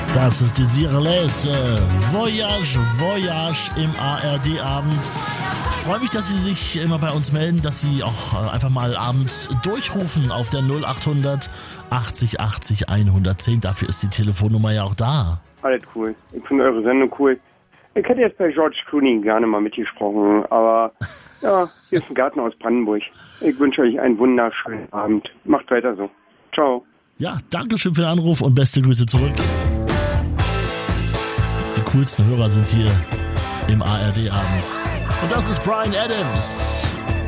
Das ist Desireless Voyage, Voyage im ARD-Abend. Freue mich, dass Sie sich immer bei uns melden, dass Sie auch einfach mal abends durchrufen auf der 0800 80 80 110. Dafür ist die Telefonnummer ja auch da. Alles cool. Ich finde eure Sendung cool. Ich hätte jetzt bei George Clooney gerne mal mitgesprochen, aber ja, hier ist ein Garten aus Brandenburg. Ich wünsche euch einen wunderschönen Abend. Macht weiter so. Ciao. Ja, danke schön für den Anruf und beste Grüße zurück. Die coolsten Hörer sind hier im ARD-Abend. Und das ist Bryan Adams.